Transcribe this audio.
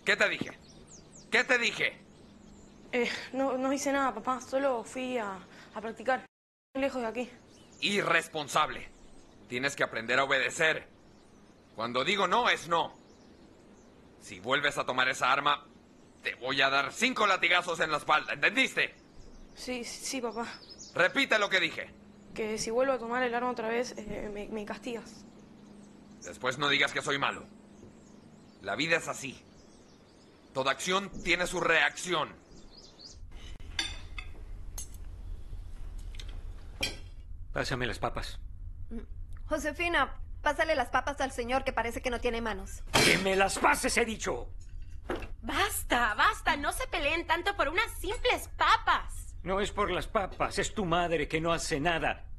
¿Qué te dije? ¿Qué te dije? No hice nada, papá. Solo fui a practicar. Lejos de aquí. Irresponsable. Tienes que aprender a obedecer. Cuando digo no, es no. Si vuelves a tomar esa arma, te voy a dar 5 latigazos en la espalda, ¿entendiste? Sí, papá. Repite lo que dije. Que si vuelvo a tomar el arma otra vez, me castigas. Después no digas que soy malo. La vida es así. Toda acción tiene su reacción. Pásame las papas. Josefina, pásale las papas al señor que parece que no tiene manos. ¡Que me las pases, he dicho! Basta, basta. No se peleen tanto por unas simples papas. No es por las papas, es tu madre que no hace nada.